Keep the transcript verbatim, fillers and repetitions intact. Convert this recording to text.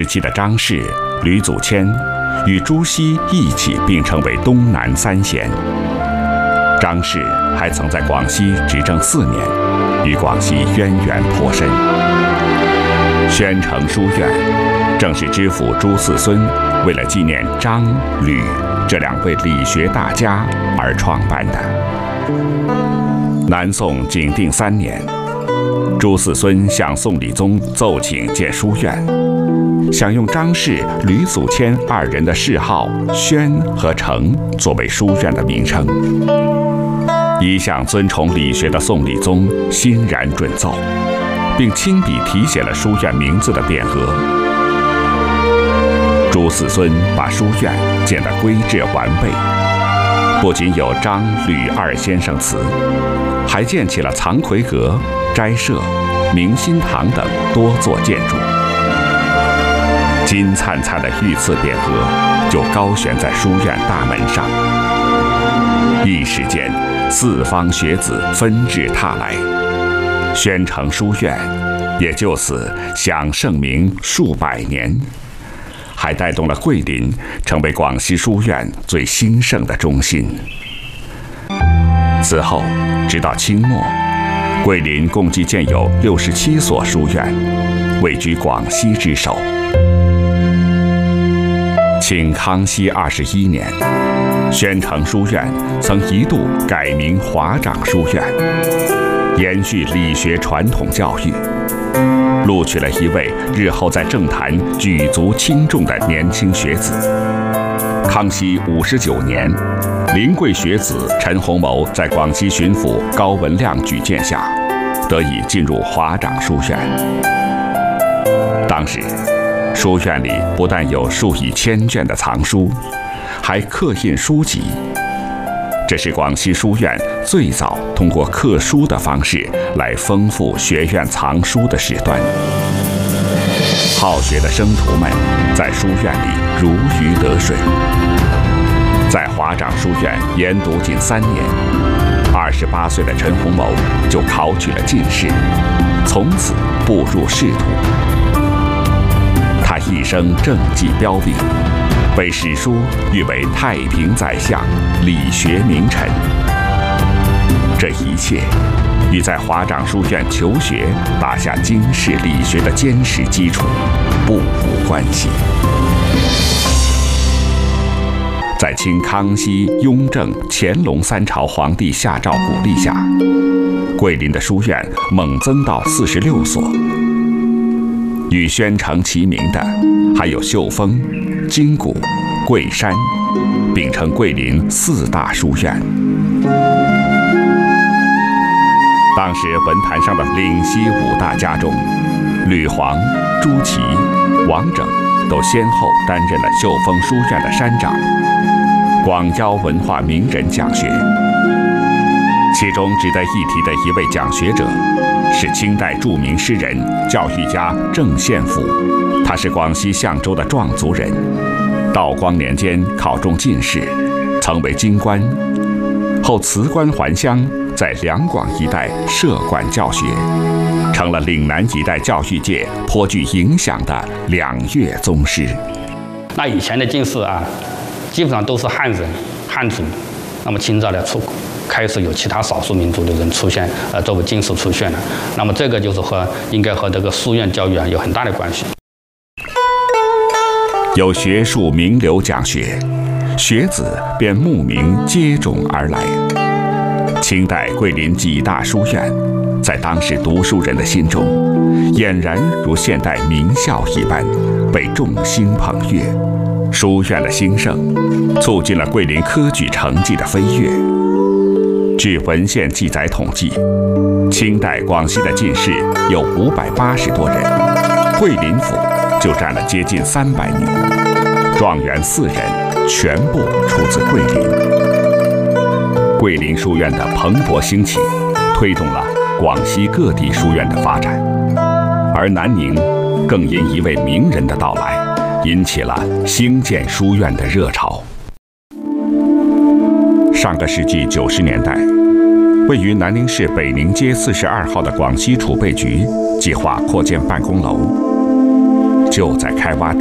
期的张氏、吕祖谦与朱熹一起并称为东南三贤。张氏还曾在广西执政四年，与广西渊源颇深。宣城书院正是知府朱四孙为了纪念张、吕这两位理学大家而创办的。南宋景定三年，朱四孙向宋理宗奏请建书院，想用张氏、吕祖谦二人的谥号宣和成作为书院的名称。一向尊崇理学的宋理宗欣然准奏，并亲笔题写了书院名字的匾额。朱四孙把书院建得规制完备，不仅有张、吕二先生祠，还建起了藏魁阁、斋舍、明心堂等多座建筑。金灿灿的御赐匾额就高悬在书院大门上，一时间四方学子纷至沓来，宣城书院也就此享盛名数百年，还带动了桂林成为广西书院最兴盛的中心。此后，直到清末，桂林共计建有六十七所书院，位居广西之首。清康熙二十一年，宣城书院曾一度改名华长书院，延续理学传统教育，录取了一位日后在政坛举足轻重的年轻学子。康熙五十九年，临桂学子陈洪谋在广西巡抚高文亮举荐下，得以进入华长书院。当时，书院里不但有数以千卷的藏书，还刻印书籍。这是广西书院最早通过刻书的方式来丰富学院藏书的时段。好学的生徒们在书院里如鱼得水。在华长书院研读近三年，二十八岁的陈洪谋就考取了进士，从此步入仕途。他一生政绩彪炳，被史书誉为太平宰相、理学名臣。这一切与在华长书院求学打下经世理学的坚实基础不无关系。在清康熙、雍正、乾隆三朝皇帝下诏鼓励下，桂林的书院猛增到四十六所。与宣城齐名的还有秀峰、金谷、桂山，并称桂林四大书院。当时文坛上的领西五大家中，吕煌、朱祁、王整都先后担任了秀峰书院的山长，广邀文化名人讲学。其中值得一提的一位讲学者，是清代著名诗人、教育家郑宪甫。他是广西象州的壮族人，道光年间考中进士，曾为京官，后辞官还乡，在两广一带设馆教学，成了岭南一带教育界颇具影响的两岳宗师。 那以前的进士啊，基本上都是汉人、汉族。那么清朝的出开始有其他少数民族的人出现，呃，作为进士出现了。那么这个就是和应该和这个书院教育啊有很大的关系。 有学术名流讲学，学子便慕名接踵而来。清代桂林几大书院，在当时读书人的心中，俨然如现代名校一般，被众星捧月。书院的兴盛，促进了桂林科举成绩的飞跃。据文献记载统计，清代广西的进士有五百八十多人，桂林府就占了接近三百名，状元四人全部出自桂林。桂林书院的蓬勃兴起，推动了广西各地书院的发展，而南宁更因一位名人的到来，引起了兴建书院的热潮。上个世纪九十年代，位于南宁市北宁街四十二号的广西储备局计划扩建办公楼，就在开挖